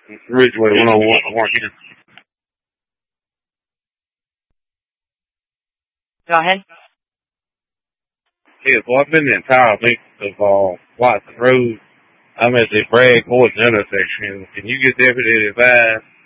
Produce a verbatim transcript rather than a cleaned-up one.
Ridgeway one oh one. Go ahead. Yeah, well, I've been the entire length of uh, Watson Road. I'm at the Bragg Horse intersection. Can you get Deputy advised